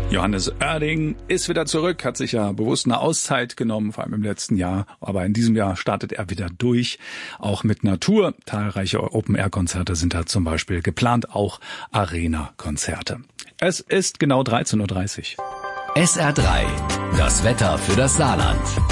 Johannes Oerding ist wieder zurück, hat sich ja bewusst eine Auszeit genommen, vor allem im letzten Jahr. Aber in diesem Jahr startet er wieder durch, auch mit Natur. Zahlreiche Open-Air-Konzerte sind da zum Beispiel geplant, auch Arena-Konzerte. Es ist genau 13:30 Uhr. SR3, das Wetter für das Saarland.